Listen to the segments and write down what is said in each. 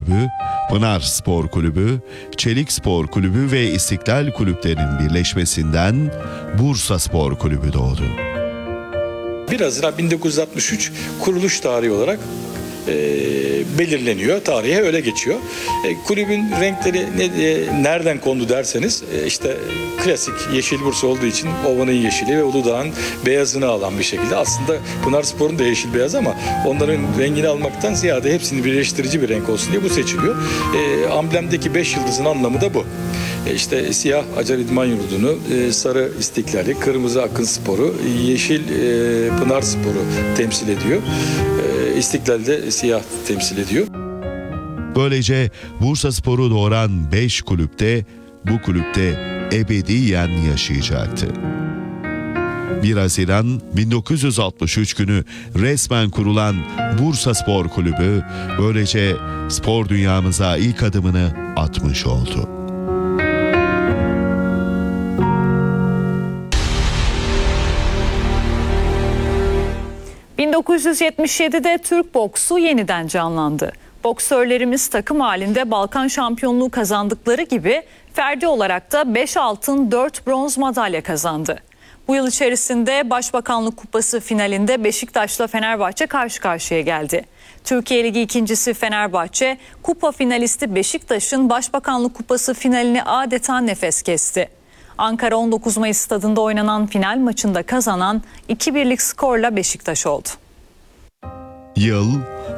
Kulübü, Pınar Spor Kulübü, Çelik Spor Kulübü ve İstiklal Kulüplerinin birleşmesinden Bursa Spor Kulübü doğdu. 1 Haziran 1963 kuruluş tarihi olarak belirleniyor. Tarihe öyle geçiyor. Kulübün renkleri nereden kondu derseniz işte klasik yeşil Bursa olduğu için Ova'nın yeşili ve Uludağ'ın beyazını alan bir şekilde. Aslında Pınarspor'un da yeşil beyaz ama onların rengini almaktan ziyade hepsini birleştirici bir renk olsun diye bu seçiliyor. Amblemdeki 5 yıldızın anlamı da bu. İşte siyah Acar İdman Yurdu'nu, sarı İstiklal'i, kırmızı Akın Spor'u, yeşil Pınar Spor'u temsil ediyor. İstiklal'de siyah temsil ediyor. Böylece Bursa Spor'u doğuran 5 kulüpte bu kulüpte ebediyen yaşayacaktı. 1 Haziran 1963 günü resmen kurulan Bursa Spor Kulübü böylece spor dünyamıza ilk adımını atmış oldu. ...1977'de Türk boksu yeniden canlandı. Boksörlerimiz takım halinde Balkan şampiyonluğu kazandıkları gibi... ...ferdi olarak da 5 altın 4 bronz madalya kazandı. Bu yıl içerisinde Başbakanlık Kupası finalinde Beşiktaş'la Fenerbahçe karşı karşıya geldi. Türkiye Ligi ikincisi Fenerbahçe, kupa finalisti Beşiktaş'ın Başbakanlık Kupası finalini adeta nefes kesti. Ankara 19 Mayıs stadında oynanan final maçında kazanan 2-1'lik skorla Beşiktaş oldu. Yıl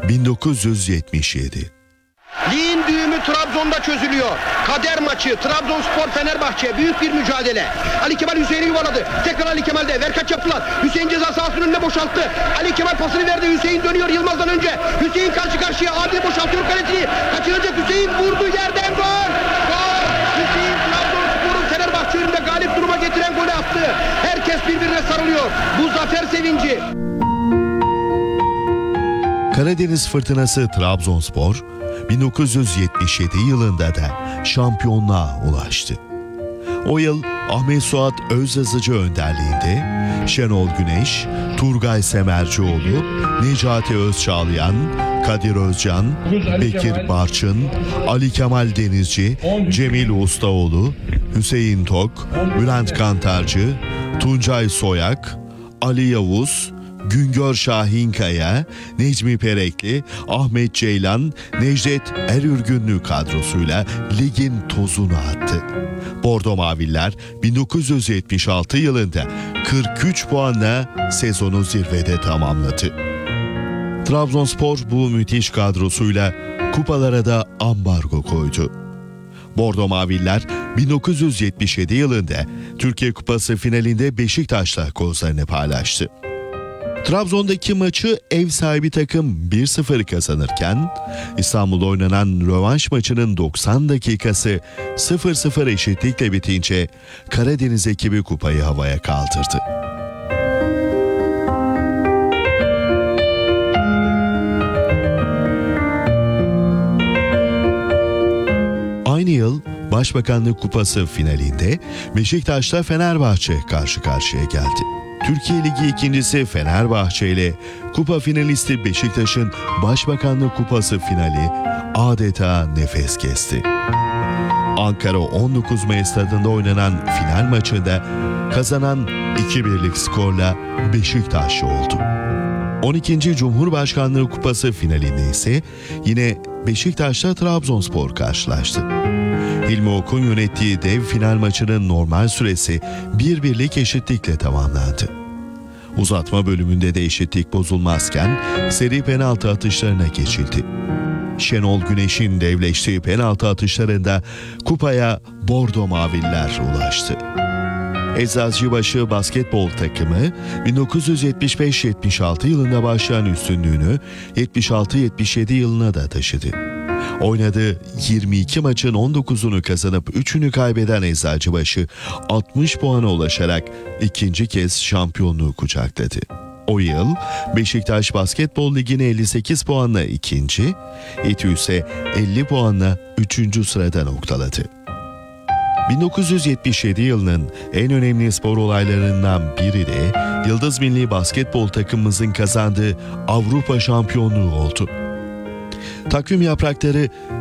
1977. Ligin düğümü Trabzon'da çözülüyor. Kader maçı Trabzonspor-Fenerbahçe büyük bir mücadele. Ali Kemal Hüseyin'i yuvaladı. Tekrar Ali Kemal'de verkaç yaptılar. Hüseyin ceza sahasının önüne boşalttı. Ali Kemal pasını verdi. Hüseyin dönüyor Yılmaz'dan önce. Hüseyin karşı karşıya Adil boşaltıyor kalesini. Kaçıracak Hüseyin vurdu yerden gol. Gol. Hüseyin Trabzonspor'un Fenerbahçe önünde galip duruma getiren golü attı. Herkes birbirine sarılıyor. Bu zafer sevinci. Karadeniz Fırtınası Trabzonspor 1977 yılında da şampiyonluğa ulaştı. O yıl Ahmet Suat Özyazıcı önderliğinde Şenol Güneş, Turgay Semercioğlu, Necati Özçağlayan, Kadir Özcan, Bekir Barçın, Ali Kemal Denizci, Cemil Ustaoğlu, Hüseyin Tok, Bülent Kantarcı, Tuncay Soyak, Ali Yavuz, Güngör Şahinkaya, Necmi Perekli, Ahmet Ceylan, Necdet Erürgünlü kadrosuyla ligin tozunu attı. Bordo Maviller 1976 yılında 43 puanla sezonu zirvede tamamladı. Trabzonspor bu müthiş kadrosuyla kupalara da ambargo koydu. Bordo Maviller 1977 yılında Türkiye Kupası finalinde Beşiktaş'la kozlarını paylaştı. Trabzon'daki maçı ev sahibi takım 1-0 kazanırken İstanbul'da oynanan rövanş maçının 90 dakikası 0-0 eşitlikle bitince Karadeniz ekibi kupayı havaya kaldırdı. Aynı yıl Başbakanlık Kupası finalinde Beşiktaş'la Fenerbahçe karşı karşıya geldi. Türkiye Ligi ikincisi Fenerbahçe ile kupa finalisti Beşiktaş'ın Başbakanlık Kupası finali adeta nefes kesti. Ankara 19 Mayıs stadında oynanan final maçında kazanan 2-1'lik skorla Beşiktaş oldu. 12. Cumhurbaşkanlığı Kupası finalinde ise yine Beşiktaş'la Trabzonspor karşılaştı. Hilmi Ok'un yönettiği dev final maçının normal süresi 1-1'lik eşitlikle tamamlandı. Uzatma bölümünde de eşitlik bozulmazken seri penaltı atışlarına geçildi. Şenol Güneş'in devleştiği penaltı atışlarında kupaya Bordo Maviller ulaştı. Eczacıbaşı basketbol takımı 1975-76 yılında başlayan üstünlüğünü 76-77 yılına da taşıdı. Oynadığı 22 maçın 19'unu kazanıp 3'ünü kaybeden Eczacıbaşı 60 puana ulaşarak ikinci kez şampiyonluğu kucakladı. O yıl Beşiktaş Basketbol Ligi'ni 58 puanla ikinci, İTÜ ise 50 puanla 3. sırada noktaladı. 1977 yılının en önemli spor olaylarından biri de Yıldız Milli Basketbol takımımızın kazandığı Avrupa şampiyonluğu oldu. Takvim yaprakları